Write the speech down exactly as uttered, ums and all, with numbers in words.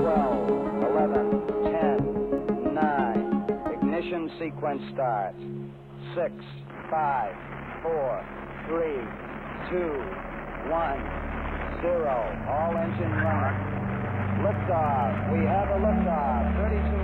twelve, eleven, ten, nine. Ignition sequence starts. Six, five, four, three, two, one, zero. All engine running. Liftoff. We have a liftoff. thirty-two